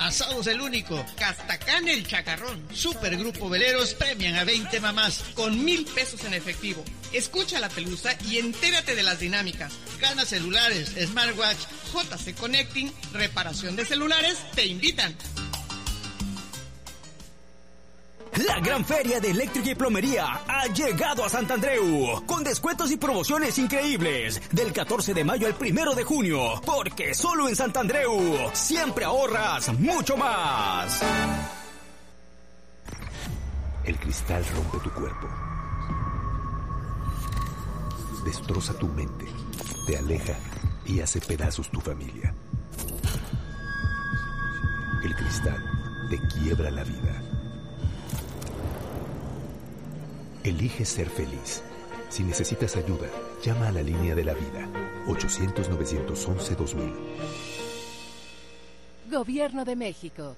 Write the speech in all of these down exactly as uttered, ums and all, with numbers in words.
Asados El Único, Castacán El Chacarrón, Supergrupo Veleros premian a veinte mamás con mil pesos en efectivo. Escucha La Pelusa y entérate de las dinámicas. Gana celulares, smartwatch, J C Connecting, reparación de celulares, te invitan. La gran feria de eléctrica y plomería ha llegado a Sant Andreu con descuentos y promociones increíbles del catorce de mayo al primero de junio, porque solo en Sant Andreu siempre ahorras mucho más. El cristal rompe tu cuerpo, destroza tu mente, te aleja y hace pedazos tu familia. El cristal te quiebra la vida. Elige ser feliz. Si necesitas ayuda, llama a la línea de la vida, ochocientos, novecientos once, dos mil. Gobierno de México.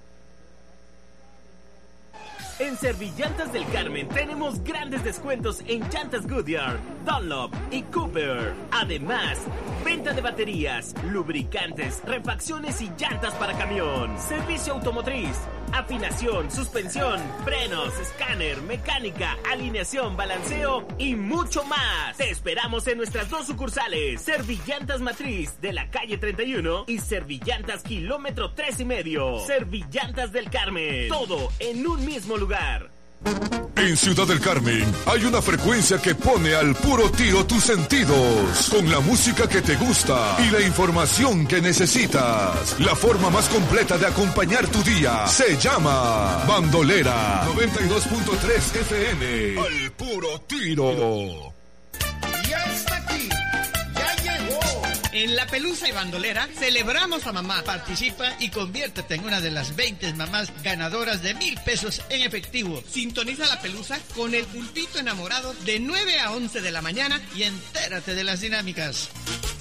En Servillantas del Carmen tenemos grandes descuentos en llantas Goodyear, Dunlop y Cooper. Además, venta de baterías, lubricantes, refacciones y llantas para camión. Servicio automotriz, afinación, suspensión, frenos, escáner, mecánica, alineación, balanceo y mucho más. Te esperamos en nuestras dos sucursales, Servillantas Matriz de la calle treinta y uno y Servillantas kilómetro tres y medio. Servillantas del Carmen, todo en un mismo lugar. En Ciudad del Carmen hay una frecuencia que pone al puro tiro tus sentidos, con la música que te gusta y la información que necesitas. La forma más completa de acompañar tu día se llama Bandolera noventa y dos punto tres F M. Al puro tiro. Ya está aquí, ya llegó. En La Pelusa y Bandolera celebramos a mamá. Participa y conviértete en una de las veinte mamás ganadoras de mil pesos en efectivo. Sintoniza La Pelusa con el pulpito enamorado de nueve a once de la mañana y entérate de las dinámicas.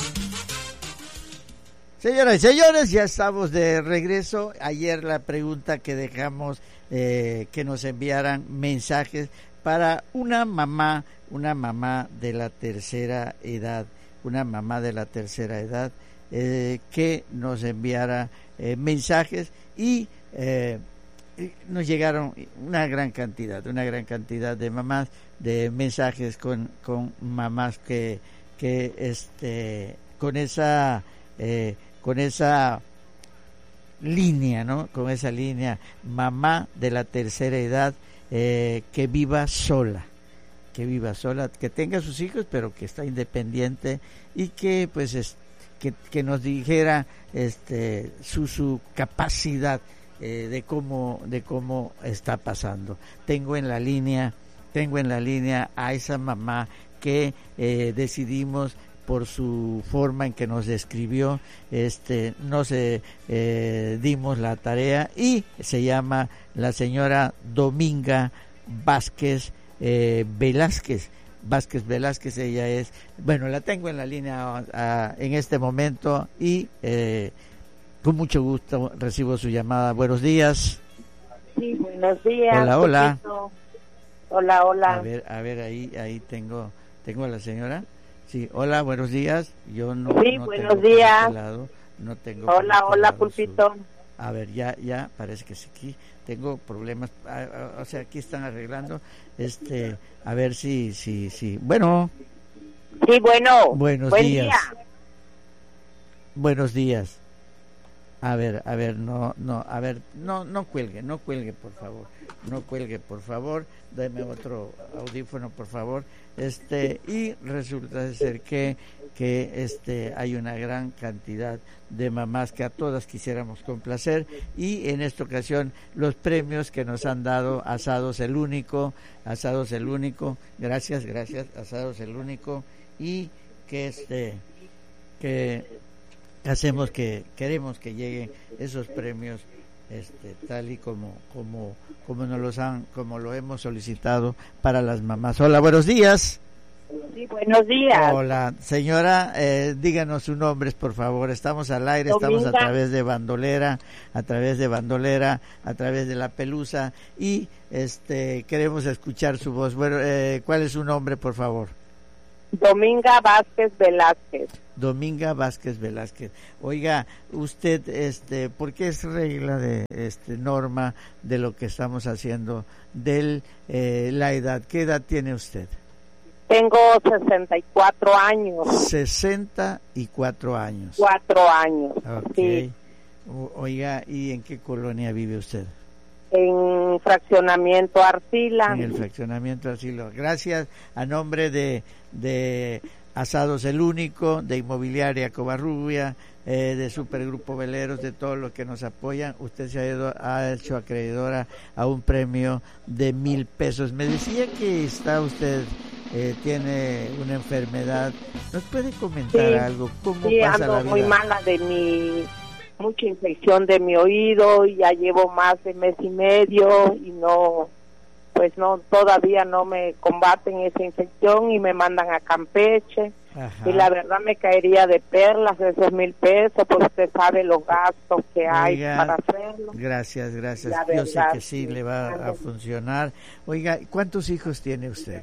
Señoras y señores, ya estamos de regreso. Ayer la pregunta que dejamos, eh, que nos enviaran mensajes para una mamá, una mamá de la tercera edad. una mamá de la tercera edad, eh, que nos enviara eh, mensajes y eh, nos llegaron una gran cantidad, una gran cantidad de mamás, de mensajes con, con mamás que, que este, con esa, eh, con esa línea, ¿no? Con esa línea, mamá de la tercera edad, eh, que viva sola. que viva sola, que tenga sus hijos, pero que está independiente y que pues es, que, que nos dijera este su su capacidad eh, de cómo de cómo está pasando. Tengo en la línea, tengo en la línea a esa mamá que eh, decidimos por su forma en que nos describió, este nos eh, eh, dimos la tarea y se llama la señora Dominga Vázquez Eh, Velázquez, Vázquez Velázquez, ella es, bueno, la tengo en la línea a, en este momento y eh, con mucho gusto recibo su llamada. Buenos días. Sí, buenos días. Hola, hola. Poquito. Hola, hola. A ver, a ver, ahí, ahí tengo, tengo a la señora. Sí, hola, buenos días. Yo no. Sí, no buenos tengo días. por este lado, no tengo. Hola, por este hola, lado Pulpito. su... A ver, ya, ya, parece que sí, aquí tengo problemas, o sea, aquí están arreglando, este, a ver si, si, si, bueno. Sí, bueno. Buenos Buen días. día. Buenos días. A ver, a ver, no, no, a ver, no, no cuelgue, no cuelgue, por favor, no cuelgue, por favor, dame otro audífono, por favor, este, y resulta de ser que, que, este, hay una gran cantidad de mamás que a todas quisiéramos complacer, y en esta ocasión los premios que nos han dado Asados El Único, Asados El Único, gracias, gracias, Asados El Único, y que este, que hacemos que queremos que lleguen esos premios este tal y como como como nos los han como lo hemos solicitado para las mamás. Hola, buenos días. Sí, buenos días. Hola, señora, eh, díganos sus nombres, por favor. Estamos al aire, Dominga. Estamos a través de Bandolera, a través de Bandolera, a través de La Pelusa, y este queremos escuchar su voz. Bueno, eh, ¿cuál es su nombre, por favor? Dominga Vázquez Velázquez. Dominga Vázquez Velázquez. Oiga, usted, este, ¿por qué es regla de este norma de lo que estamos haciendo de eh, la edad? ¿Qué edad tiene usted? Tengo sesenta y cuatro años. sesenta y cuatro años. Cuatro años. Ok. Sí. O, oiga, ¿y en qué colonia vive usted? En fraccionamiento Arcila. En el fraccionamiento Arcila. Gracias a nombre de, de Asados El Único, de Inmobiliaria Covarrubia, eh, de Supergrupo Veleros, de todos los que nos apoyan. Usted se ha, ido, ha hecho acreedora a un premio de mil pesos. Me decía que está usted, eh, tiene una enfermedad. ¿Nos puede comentar Sí, algo? ¿Cómo sí, pasa ando la vida? muy mala de mi, mucha infección de mi oído, y ya llevo más de mes y medio y no, pues no, todavía no me combaten esa infección y me mandan a Campeche. Ajá. Y la verdad me caería de perlas esos mil pesos, porque usted sabe los gastos que hay Oiga, para hacerlo. Gracias, gracias. La Yo sé verdad, que sí, sí. le va a funcionar. Oiga, ¿cuántos hijos tiene usted?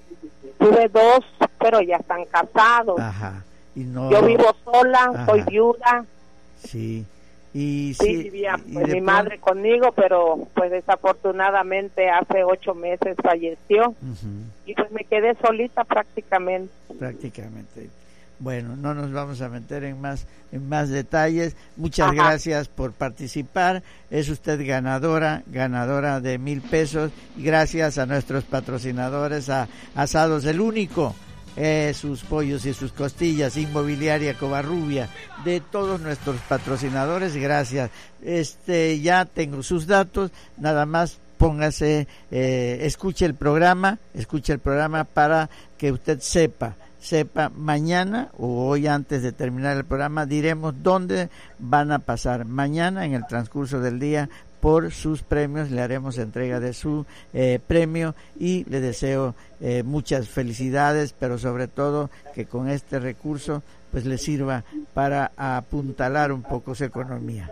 Tuve dos, pero ya están casados. Ajá. Y no. Yo vivo sola, Ajá. soy viuda. Sí. Y Sí, sí, vivía y pues, de mi pron- madre conmigo, pero pues desafortunadamente hace ocho meses falleció. Ujú, Y pues me quedé solita prácticamente. prácticamente. Bueno, no nos vamos a meter en más en más detalles. Muchas Ajá. gracias por participar. Es usted ganadora, ganadora de mil pesos. Y gracias a nuestros patrocinadores, a Asados El Único, eh, sus pollos y sus costillas, Inmobiliaria Covarrubia, de todos nuestros patrocinadores. Gracias. Este, ya tengo sus datos. Nada más póngase, eh, escuche el programa, escuche el programa para que usted sepa. sepa mañana o hoy antes de terminar el programa diremos dónde van a pasar mañana en el transcurso del día por sus premios. Le haremos entrega de su eh, premio y le deseo eh, muchas felicidades, pero sobre todo que con este recurso pues le sirva para apuntalar un poco su economía.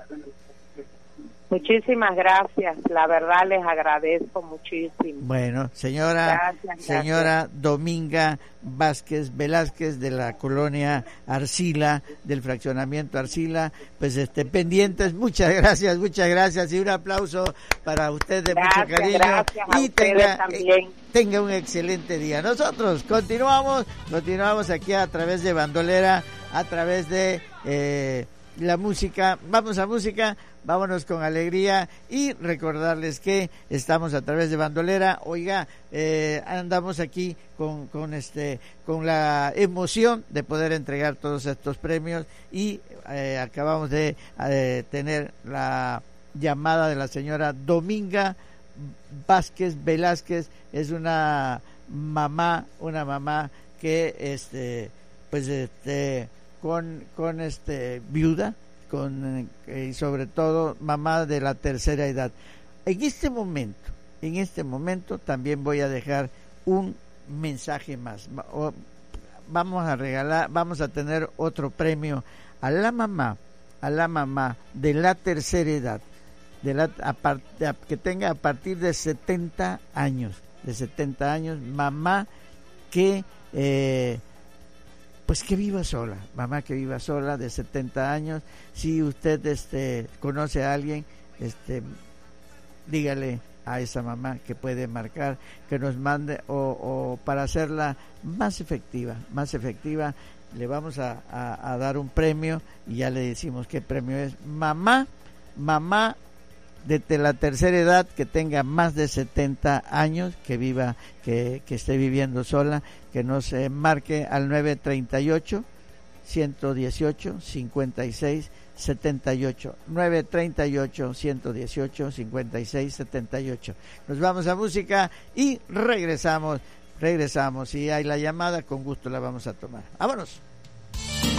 Muchísimas gracias, la verdad les agradezco muchísimo. Bueno, señora, Gracias, gracias. señora Dominga Vázquez Velázquez de la colonia Arcila, del fraccionamiento Arcila, pues este pendientes, muchas gracias, muchas gracias y un aplauso para usted de Gracias, mucho cariño gracias a y ustedes tenga también. eh, tenga un excelente día. Nosotros continuamos, continuamos aquí a través de Bandolera, a través de eh, la música. Vamos a música. Vámonos con alegría y recordarles que estamos a través de Bandolera. Oiga, eh, andamos aquí con, con este, con la emoción de poder entregar todos estos premios y eh, acabamos de eh, tener la llamada de la señora Dominga Vázquez Velázquez. Es una mamá, una mamá que este, pues este, con, con este viuda. Con eh, y sobre todo mamá de la tercera edad. En este momento, en este momento también voy a dejar un mensaje más. O, vamos a regalar, vamos a tener otro premio a la mamá, a la mamá de la tercera edad, de la a part, a, que tenga a partir de setenta años, de setenta años, mamá que eh, pues que viva sola, mamá que viva sola de setenta años. Si usted este conoce a alguien, este dígale a esa mamá que puede marcar, que nos mande o, o para hacerla más efectiva, más efectiva, le vamos a, a, a dar un premio y ya le decimos qué premio es. Mamá, mamá de la tercera edad que tenga más de setenta años, que viva, que, que esté viviendo sola, que nos eh, marque al nueve treinta y ocho, ciento dieciocho, cincuenta y seis, setenta y ocho, nueve treinta y ocho, ciento dieciocho, cincuenta y seis, setenta y ocho. Nos vamos a música y regresamos, regresamos. Si hay la llamada, con gusto la vamos a tomar. ¡Vámonos!